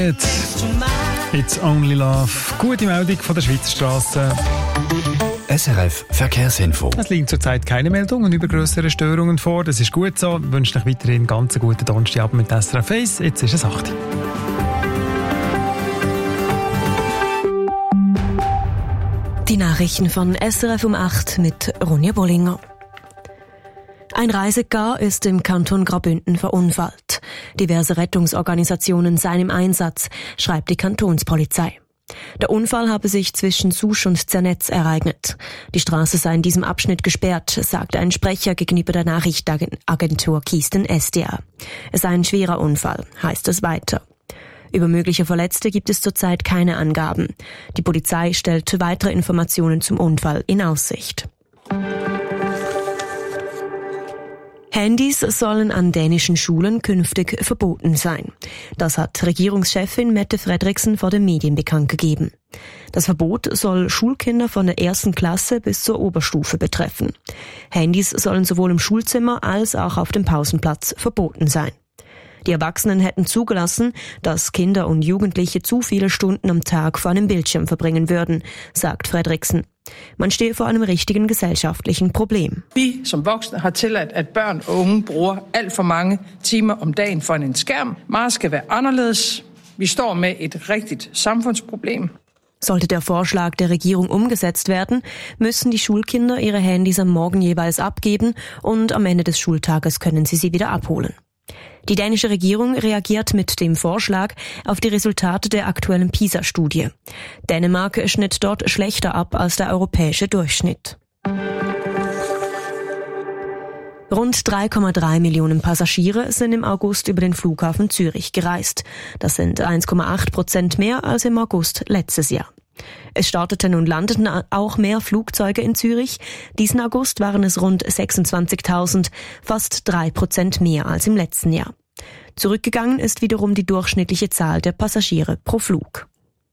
It's Only Love. Gute Meldung von der Schweizer Strasse. SRF Verkehrsinfo. Es liegen zurzeit keine Meldungen über grössere Störungen vor. Das ist gut so. Ich wünsche euch weiterhin ganz einen guten Donnerstagabend mit SRF 1. Jetzt ist es 8. Die Nachrichten von SRF um 8 mit Ronja Bollinger. Ein Reisegar ist im Kanton Graubünden verunfallt. Diverse Rettungsorganisationen seien im Einsatz, schreibt die Kantonspolizei. Der Unfall habe sich zwischen Susch und Zernetz ereignet. Die Straße sei in diesem Abschnitt gesperrt, sagte ein Sprecher gegenüber der Nachrichtenagentur Kisten SDA. Es sei ein schwerer Unfall, heißt es weiter. Über mögliche Verletzte gibt es zurzeit keine Angaben. Die Polizei stellt weitere Informationen zum Unfall in Aussicht. Handys sollen an dänischen Schulen künftig verboten sein. Das hat Regierungschefin Mette Frederiksen vor den Medien bekannt gegeben. Das Verbot soll Schulkinder von der 1. Klasse bis zur Oberstufe betreffen. Handys sollen sowohl im Schulzimmer als auch auf dem Pausenplatz verboten sein. Die Erwachsenen hätten zugelassen, dass Kinder und Jugendliche zu viele Stunden am Tag vor einem Bildschirm verbringen würden, sagt Frederiksen. Man stehe vor einem richtigen gesellschaftlichen Problem. Vi som voksne har tilladt, at børn og unge bruger alt for mange timer om dagen for en skærm. Meget skal være anderledes. Vi står med et rigtigt samfundsproblem. Sollte der Vorschlag der Regierung umgesetzt werden, müssen die Schulkinder ihre Handys am Morgen jeweils abgeben und am Ende des Schultages können sie wieder abholen. Die dänische Regierung reagiert mit dem Vorschlag auf die Resultate der aktuellen PISA-Studie. Dänemark schnitt dort schlechter ab als der europäische Durchschnitt. Rund 3,3 Millionen Passagiere sind im August über den Flughafen Zürich gereist. Das sind 1,8% mehr als im August letztes Jahr. Es starteten und landeten auch mehr Flugzeuge in Zürich. Diesen August waren es rund 26.000, fast 3% mehr als im letzten Jahr. Zurückgegangen ist wiederum die durchschnittliche Zahl der Passagiere pro Flug.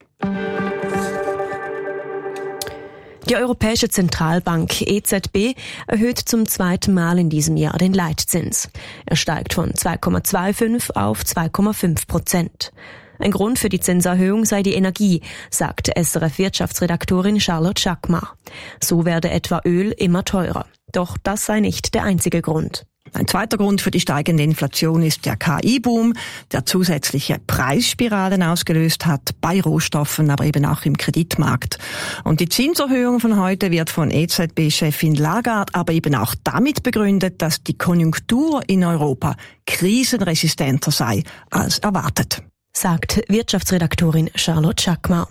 Die Europäische Zentralbank EZB erhöht zum zweiten Mal in diesem Jahr den Leitzins. Er steigt von 2,25 auf 2,5%. Ein Grund für die Zinserhöhung sei die Energie, sagte SRF-Wirtschaftsredaktorin Charlotte Schackmar. So werde etwa Öl immer teurer. Doch das sei nicht der einzige Grund. Ein zweiter Grund für die steigende Inflation ist der KI-Boom, der zusätzliche Preisspiralen ausgelöst hat bei Rohstoffen, aber eben auch im Kreditmarkt. Und die Zinserhöhung von heute wird von EZB-Chefin Lagarde aber eben auch damit begründet, dass die Konjunktur in Europa krisenresistenter sei als erwartet, sagt Wirtschaftsredaktorin Charlotte Schackmar.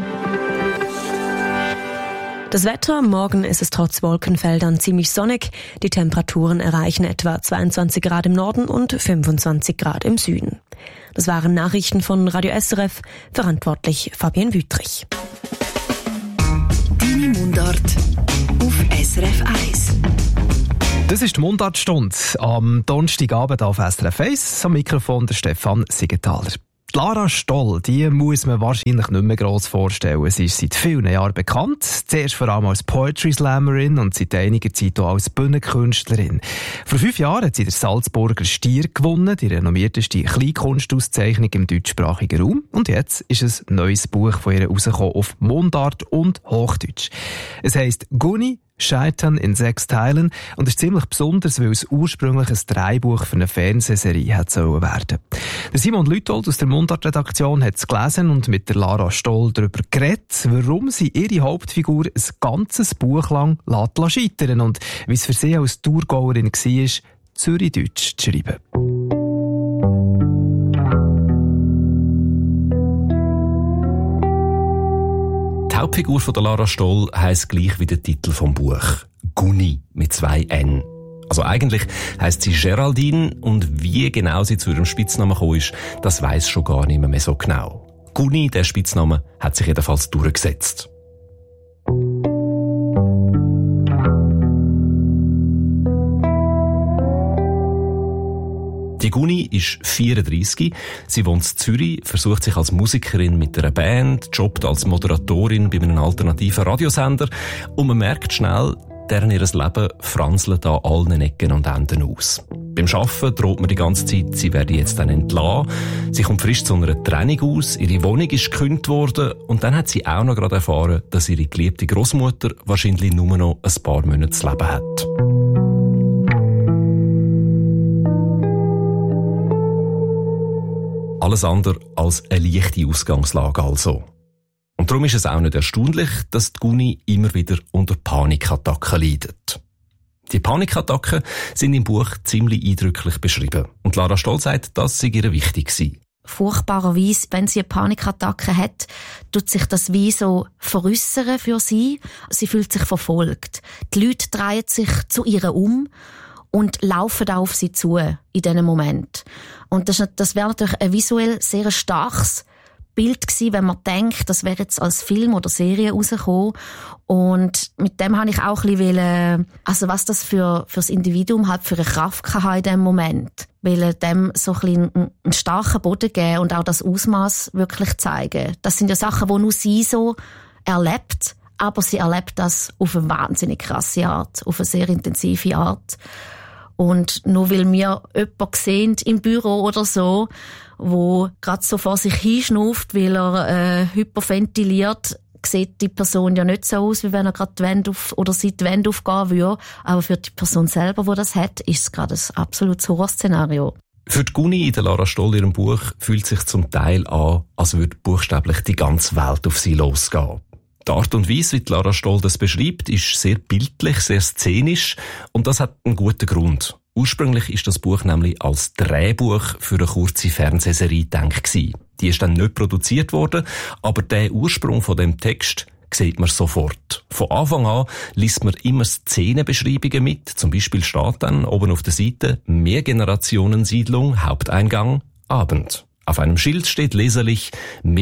Das Wetter, morgen ist es trotz Wolkenfeldern ziemlich sonnig. Die Temperaturen erreichen etwa 22 Grad im Norden und 25 Grad im Süden. Das waren Nachrichten von Radio SRF, verantwortlich Fabienne Wüttrich. Deine Mundart auf SRF 1. Das ist die Mundartstunde am Donnerstagabend auf SRF 1. Am Mikrofon der Stefan Siegenthaler. Lara Stoll, die muss man wahrscheinlich nicht mehr gross vorstellen. Sie ist seit vielen Jahren bekannt. Zuerst vor allem als Poetry Slammerin und seit einiger Zeit auch als Bühnenkünstlerin. Vor 5 Jahren hat sie den Salzburger Stier gewonnen, die renommierteste Kleinkunstauszeichnung im deutschsprachigen Raum. Und jetzt ist ein neues Buch von ihr rausgekommen auf Mundart und Hochdeutsch. Es heisst Guni, Scheitern in 6 Teilen und ist ziemlich besonders, weil es ursprünglich ein Drehbuch für eine Fernsehserie hätte sollen werden. Der Simon Lütold aus der Mundart-Redaktion hat es gelesen und mit der Lara Stoll darüber geredet, warum sie ihre Hauptfigur ein ganzes Buch lang scheitern und wie es für sie als Thurgauerin war, Zürichdeutsch zu schreiben. Die Hauptfigur von der Lara Stoll heisst gleich wie der Titel vom Buch. Guni mit 2 N. Also eigentlich heisst sie Geraldine und wie genau sie zu ihrem Spitznamen gekommen ist, das weiss schon gar nicht mehr so genau. Guni, der Spitzname, hat sich jedenfalls durchgesetzt. Die Guni ist 34, sie wohnt in Zürich, versucht sich als Musikerin mit einer Band, jobbt als Moderatorin bei einem alternativen Radiosender und man merkt schnell, deren ihr Leben franzelt an allen Ecken und Enden aus. Beim Arbeiten droht man die ganze Zeit, sie werde jetzt dann entlassen. Sie kommt frisch zu einer Trennung aus, ihre Wohnung ist gekündigt worden und dann hat sie auch noch gerade erfahren, dass ihre geliebte Großmutter wahrscheinlich nur noch ein paar Monate zu leben hat. Alles andere als eine leichte Ausgangslage also. Und darum ist es auch nicht erstaunlich, dass die Guni immer wieder unter Panikattacken leidet. Die Panikattacken sind im Buch ziemlich eindrücklich beschrieben. Und Lara Stoll sagt, das sei ihr wichtig gewesen. Furchtbarerweise, wenn sie eine Panikattacke hat, tut sich das wie so veräussern für sie. Sie fühlt sich verfolgt. Die Leute drehen sich zu ihr um und laufen auf sie zu in diesem Moment. Und das wäre natürlich ein visuell sehr starkes Bild gewesen, wenn man denkt, das wäre jetzt als Film oder Serie rausgekommen. Und mit dem habe ich auch ein bisschen, also was das für das Individuum halt für eine Kraft hatte in diesem Moment. Weil dem so ein bisschen einen starken Boden geben und auch das Ausmaß wirklich zeigen. Das sind ja Sachen, die nur sie so erlebt, aber sie erlebt das auf eine wahnsinnig krasse Art, auf eine sehr intensive Art. Und nur weil wir jemanden sehen im Büro oder so, wo gerade so vor sich hinschnauft, weil er hyperventiliert, sieht die Person ja nicht so aus, wie wenn er gerade die Wände oder sie die Wände aufgehen würde. Aber für die Person selber, die das hat, ist es gerade ein absolutes Horrorszenario. Für die Guni in der Lara Stoll ihrem Buch fühlt sich zum Teil an, als würde buchstäblich die ganze Welt auf sie losgehen. Die Art und Weise, wie Lara Stoll das beschreibt, ist sehr bildlich, sehr szenisch und das hat einen guten Grund. Ursprünglich ist das Buch nämlich als Drehbuch für eine kurze Fernsehserie gedacht gewesen. Die ist dann nicht produziert worden, aber der Ursprung von dem Text sieht man sofort. Von Anfang an liest man immer Szenenbeschreibungen mit. Zum Beispiel steht dann oben auf der Seite Mehrgenerationensiedlung, Haupteingang, Abend. Auf einem Schild steht leserlich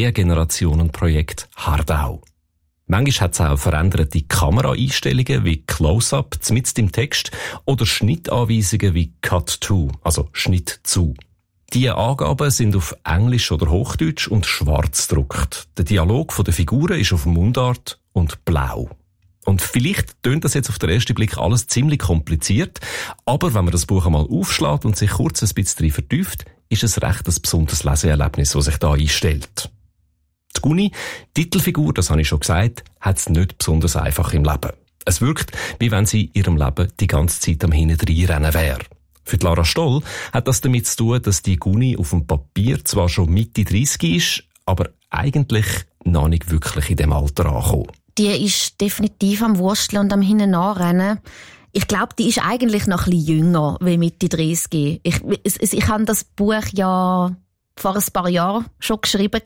Mehrgenerationenprojekt Hardau. Manchmal hat es auch veränderte Kameraeinstellungen wie Close-Up mitten im Text oder Schnittanweisungen wie Cut to, also Schnitt zu. Diese Angaben sind auf Englisch oder Hochdeutsch und schwarz gedruckt. Der Dialog der Figuren ist auf Mundart und blau. Und vielleicht tönt das jetzt auf den ersten Blick alles ziemlich kompliziert, aber wenn man das Buch einmal aufschlägt und sich kurz ein bisschen drin vertieft, ist es recht ein besonderes Leseerlebnis, das sich da einstellt. Die Guni, Titelfigur, das habe ich schon gesagt, hat es nicht besonders einfach im Leben. Es wirkt, wie wenn sie in ihrem Leben die ganze Zeit am Hintendreinrennen wäre. Für die Lara Stoll hat das damit zu tun, dass die Guni auf dem Papier zwar schon Mitte 30 ist, aber eigentlich noch nicht wirklich in dem Alter angekommen. Die ist definitiv am Wursteln und am Hinten-Nachrennen. Ich glaube, die ist eigentlich noch ein bisschen jünger wie Mitte 30. Ich habe das Buch ja vor ein paar Jahren schon geschrieben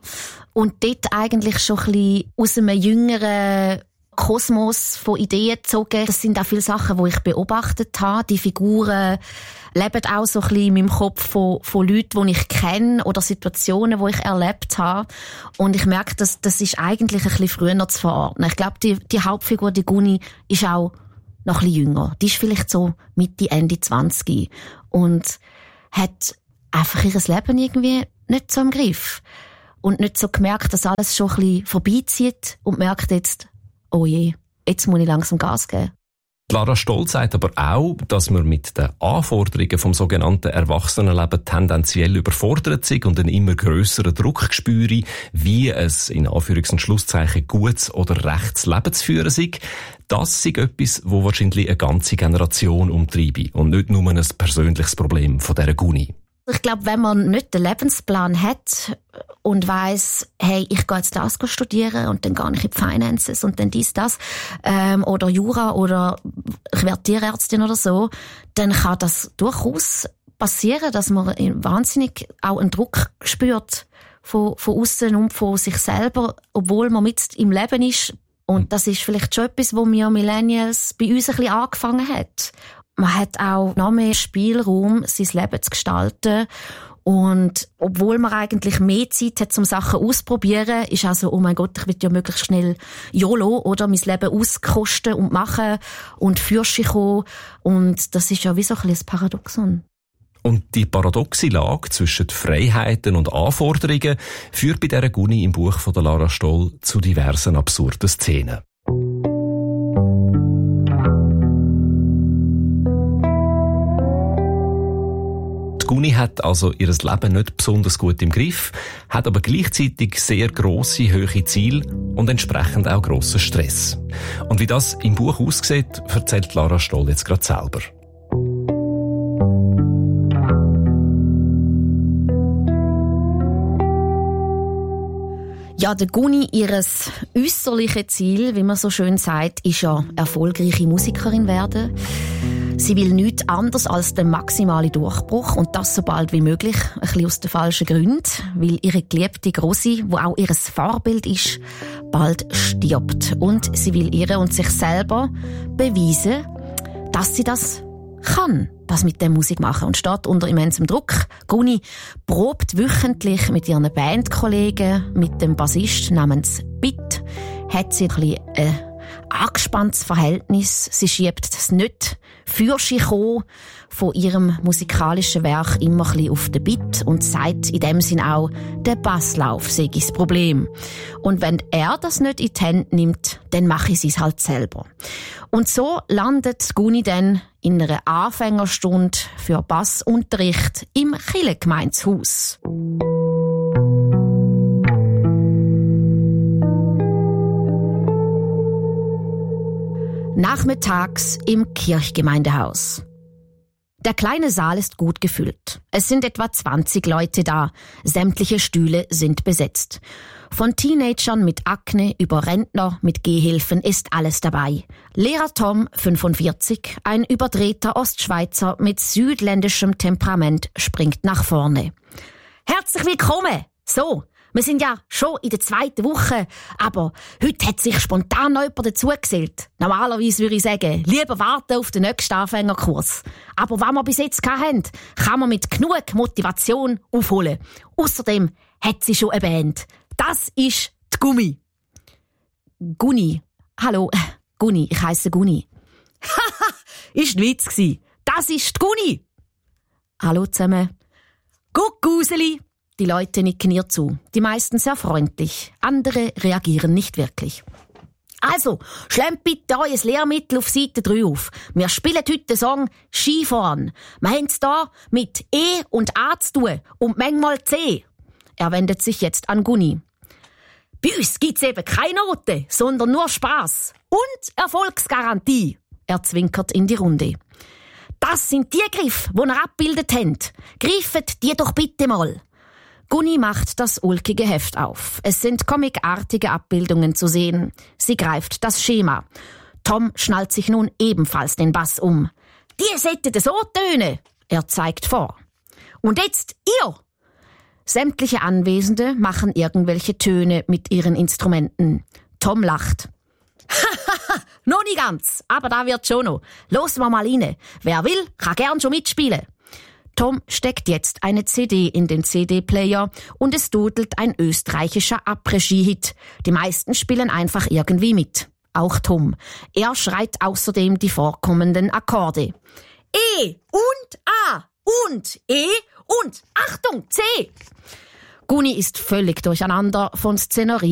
und dort eigentlich schon ein bisschen aus einem jüngeren Kosmos von Ideen gezogen. Das sind auch viele Sachen, die ich beobachtet habe. Die Figuren leben auch so ein bisschen in meinem Kopf von Leuten, die ich kenne oder Situationen, die ich erlebt habe. Und ich merke, das ist eigentlich ein bisschen früher noch zu verordnen. Ich glaube, die Hauptfigur, die Guni, ist auch noch ein bisschen jünger. Die ist vielleicht so Mitte, Ende 20 und hat einfach ihr Leben irgendwie nicht so im Griff. Und nicht so gemerkt, dass alles schon ein bisschen vorbeizieht und merkt jetzt, oh je, jetzt muss ich langsam Gas geben. Lara Stoll sagt aber auch, dass man mit den Anforderungen vom sogenannten Erwachsenenleben tendenziell überfordert ist und einen immer grösseren Druck spüre, wie es in Anführungs- und Schlusszeichen gutes oder rechtes Leben zu führen sei. Das ist etwas, wo wahrscheinlich eine ganze Generation umtreibe und nicht nur ein persönliches Problem von dieser Guni. Ich glaube, wenn man nicht den Lebensplan hat und weiss, hey, ich gehe jetzt das studieren und dann gehe ich in die Finances und dann das, oder Jura oder ich werde Tierärztin oder so, dann kann das durchaus passieren, dass man wahnsinnig auch einen Druck spürt von außen und von sich selber, obwohl man mit im Leben ist. Und das ist vielleicht schon etwas, wo wir Millennials bei uns ein bisschen angefangen hat. Man hat auch noch mehr Spielraum, sein Leben zu gestalten. Und obwohl man eigentlich mehr Zeit hat, um Sachen auszuprobieren, ist also, oh mein Gott, ich will ja möglichst schnell YOLO oder mein Leben auskosten und machen und Fürsche kommen. Und das ist ja wie so ein bisschen ein Paradoxon. Und die paradoxe Lage zwischen Freiheiten und Anforderungen führt bei dieser Guni im Buch von der Lara Stoll zu diversen absurden Szenen. Guni hat also ihr Leben nicht besonders gut im Griff, hat aber gleichzeitig sehr grosse, hohe Ziele und entsprechend auch grossen Stress. Und wie das im Buch aussieht, erzählt Lara Stoll jetzt gerade selber. Ja, der Guni, ihres äusserliche Ziel, wie man so schön sagt, ist ja erfolgreiche Musikerin werden. Sie will nichts anderes als den maximalen Durchbruch und das so bald wie möglich, ein bisschen aus den falschen Gründen, weil ihre geliebte Grossi, wo auch ihr Vorbild ist, bald stirbt. Und sie will ihr und sich selber beweisen, dass sie das kann, das mit der Musik machen, und steht unter immensem Druck. Guni probt wöchentlich mit ihren Bandkollegen, mit dem Bassist namens Bit, hat sie ein bisschen angespanntes Verhältnis. Sie schiebt das nicht für sich von ihrem musikalischen Werk immer ein bisschen auf den Beat und sagt in dem Sinn auch, der Basslauf sei das Problem. Und wenn er das nicht in die Hände nimmt, dann mache ich es halt selber. Und so landet Guni dann in einer Anfängerstunde für Bassunterricht im Kirchengemeindehaus. Nachmittags im Kirchgemeindehaus. Der kleine Saal ist gut gefüllt. Es sind etwa 20 Leute da. Sämtliche Stühle sind besetzt. Von Teenagern mit Akne über Rentner mit Gehhilfen ist alles dabei. Lehrer Tom, 45, ein überdrehter Ostschweizer mit südländischem Temperament, springt nach vorne. Herzlich willkommen! So, wir sind ja schon in der 2. Woche, aber heute hat sich spontan noch jemand dazugesellt. Normalerweise würde ich sagen, lieber warten auf den nächsten Anfängerkurs. Aber was wir bis jetzt hatten, kann man mit genug Motivation aufholen. Außerdem hat sie schon eine Band. Das ist die Gumi. Guni. Hallo, Guni, ich heisse Guni. Haha, ist ein Witz gsi. Das ist die Guni. Hallo zusammen. Guckguseli. Die Leute nicken ihr zu. Die meisten sehr freundlich. Andere reagieren nicht wirklich. Also, schlemmt bitte euer Lehrmittel auf Seite 3 auf. Wir spielen heute den Song Skifahren. Wir haben es hier mit E und A zu tun und manchmal C. Er wendet sich jetzt an Guni. Bei uns gibt's eben keine Noten, sondern nur Spass. Und Erfolgsgarantie. Er zwinkert in die Runde. Das sind die Griffe, die ihr abgebildet habt. Griffet die doch bitte mal. Guni macht das ulkige Heft auf. Es sind comicartige Abbildungen zu sehen. Sie greift das Schema. Tom schnallt sich nun ebenfalls den Bass um. Die sollten so tönen. Er zeigt vor. Und jetzt ihr! Sämtliche Anwesende machen irgendwelche Töne mit ihren Instrumenten. Tom lacht. Hahaha, noch nicht ganz, aber da wird schon noch. Los wir mal rein. Wer will, kann gern schon mitspielen. Tom steckt jetzt eine CD in den CD-Player und es dudelt ein österreichischer Après-Ski-Hit. Die meisten spielen einfach irgendwie mit. Auch Tom. Er schreit außerdem die vorkommenden Akkorde. E und A und E und Achtung, C. Guni ist völlig durcheinander von Szenerie